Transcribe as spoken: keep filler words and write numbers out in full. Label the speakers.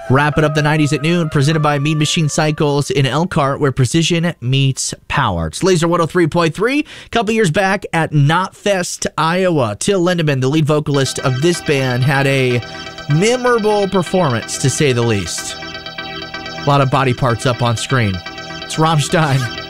Speaker 1: Wrapping up the nineties at noon, presented by Mean Machine Cycles in Elkhart, where precision meets power. It's Laser one oh three point three. A couple years back at Knotfest, Iowa, Till Lindemann, the lead vocalist of this band, had a memorable performance, to say the least. A lot of body parts up on screen. It's Rammstein.